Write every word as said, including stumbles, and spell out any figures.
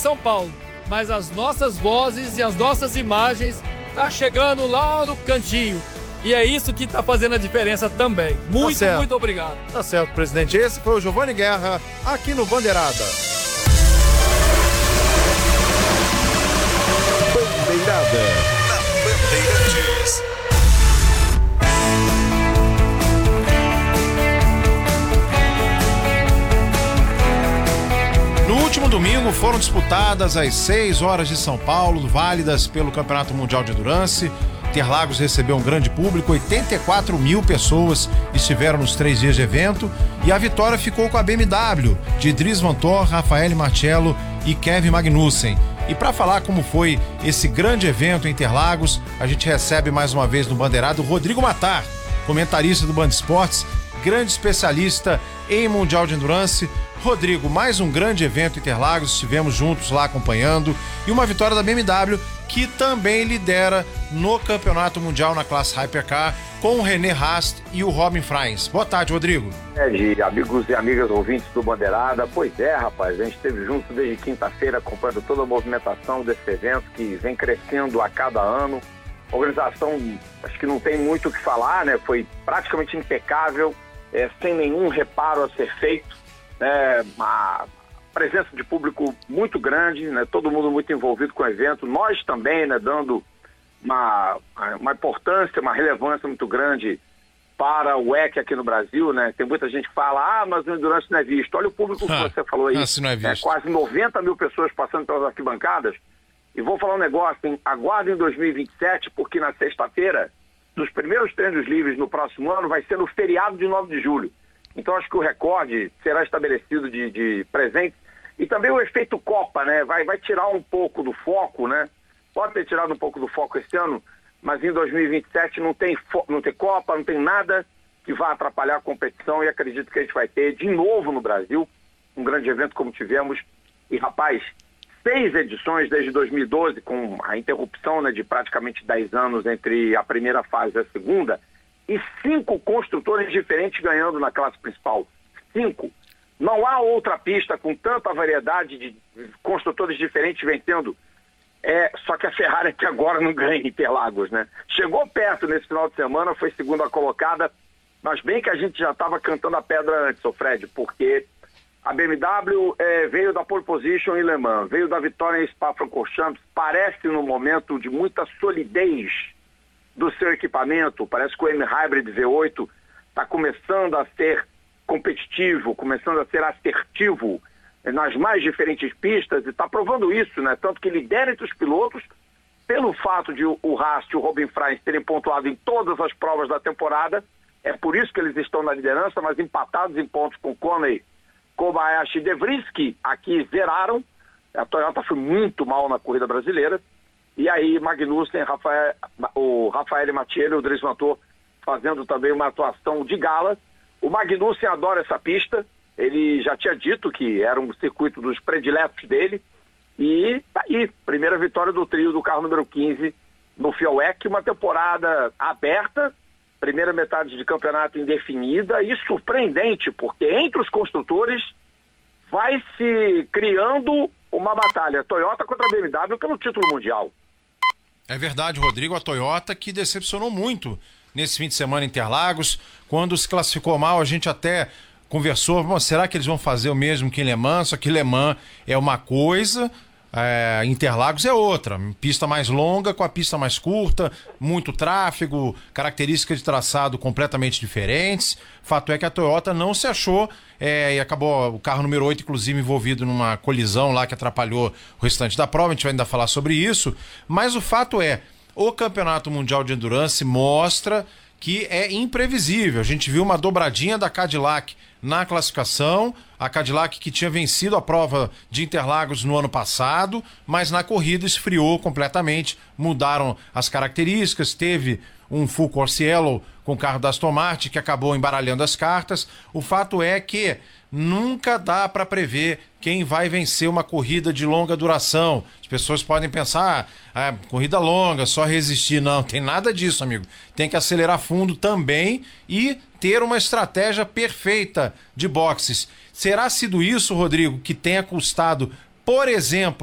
São Paulo, mas as nossas vozes e as nossas imagens tá chegando lá no cantinho. E é isso que tá fazendo a diferença também. Muito, tá muito obrigado. Tá certo, presidente. Esse foi o Giovanni Guerra, aqui no Bandeirada. Bandeirada na Bandeirantes. No último domingo foram disputadas as seis horas de São Paulo, válidas pelo Campeonato Mundial de Endurance. Interlagos recebeu um grande público, oitenta e quatro mil pessoas estiveram nos três dias de evento, e a vitória ficou com a B M W, de Dries Vanthoor, Raffaele Marciello e Kevin Magnussen. E para falar como foi esse grande evento em Interlagos, a gente recebe mais uma vez no Bandeirado o Rodrigo Matar, comentarista do Band Esportes, grande especialista em Mundial de Endurance. Rodrigo, mais um grande evento em Interlagos, estivemos juntos lá acompanhando, e uma vitória da B M W, que também lidera no Campeonato Mundial na classe Hypercar, com o René Rast e o Robin Freins. Boa tarde, Rodrigo. É, de amigos e amigas ouvintes do Bandeirada. Pois é, rapaz, a gente esteve junto desde quinta-feira acompanhando toda a movimentação desse evento, que vem crescendo a cada ano. A organização, acho que não tem muito o que falar, né? Foi praticamente impecável, é, sem nenhum reparo a ser feito. É, uma presença de público muito grande, né? Todo mundo muito envolvido com o evento, nós também, né, dando uma, uma importância, uma relevância muito grande para o W E C aqui no Brasil, né? Tem muita gente que fala, ah, mas o Endurance não é visto. Olha o público ah, que você falou aí, não é, é quase noventa mil pessoas passando pelas arquibancadas. E vou falar um negócio, hein? Aguardem dois mil e vinte e sete, porque na sexta-feira, dos primeiros treinos livres no próximo ano, vai ser no feriado de nove de julho. Então acho que o recorde será estabelecido de, de presentes. E também o efeito Copa, né? Vai, vai tirar um pouco do foco, né? Pode ter tirado um pouco do foco esse ano, mas em dois mil e vinte e sete não tem, não tem Copa, não tem nada que vá atrapalhar a competição, e acredito que a gente vai ter de novo no Brasil um grande evento como tivemos. E, rapaz, seis edições desde dois mil e doze, com a interrupção, né, de praticamente dez anos entre a primeira fase e a segunda, e cinco construtores diferentes ganhando na classe principal. Cinco. Não há outra pista com tanta variedade de construtores diferentes vencendo. É, só que a Ferrari até agora não ganha em Interlagos, né? Chegou perto nesse final de semana, foi segunda colocada, mas bem que a gente já estava cantando a pedra antes, ô Fred, porque a B M W é, veio da pole position em Le Mans, veio da vitória em Spa-Francorchamps, parece no momento de muita solidez do seu equipamento, parece que o M-Hybrid V oito está começando a ser competitivo, começando a ser assertivo nas mais diferentes pistas, e está provando isso, né? Tanto que lidera entre os pilotos, pelo fato de o Rast e o Robin Freins terem pontuado em todas as provas da temporada. É por isso que eles estão na liderança, mas empatados em pontos com Coney, Kobayashi e De Vries, que aqui zeraram. A Toyota foi muito mal na corrida brasileira. E aí Magnussen, Rafael, o Raffaele Marciello e o Dries Vanthoor fazendo também uma atuação de gala. O Magnussen adora essa pista, ele já tinha dito que era um circuito dos prediletos dele, e tá aí, primeira vitória do trio do carro número quinze no F I A W E C, uma temporada aberta, primeira metade de campeonato indefinida e surpreendente, porque entre os construtores vai se criando uma batalha, Toyota contra a B M W pelo título mundial. É verdade, Rodrigo, a Toyota que decepcionou muito nesse fim de semana em Interlagos. Quando se classificou mal, a gente até conversou, bom, será que eles vão fazer o mesmo que em Le Mans? Só que Le Mans é uma coisa, é, Interlagos é outra. Pista mais longa com a pista mais curta, muito tráfego, características de traçado completamente diferentes. Fato é que a Toyota não se achou, é, e acabou o carro número oito, inclusive, envolvido numa colisão lá que atrapalhou o restante da prova. A gente vai ainda falar sobre isso. Mas o fato é, o Campeonato Mundial de Endurance mostra que é imprevisível. A gente viu uma dobradinha da Cadillac na classificação, a Cadillac que tinha vencido a prova de Interlagos no ano passado, mas na corrida esfriou completamente, mudaram as características, teve um full course yellow com o carro da Aston Martin que acabou embaralhando as cartas. O fato é que nunca dá para prever quem vai vencer uma corrida de longa duração. As pessoas podem pensar, ah, corrida longa, só resistir. Não, tem nada disso, amigo. Tem que acelerar fundo também e ter uma estratégia perfeita de boxes. Será sido isso, Rodrigo, que tenha custado, por exemplo,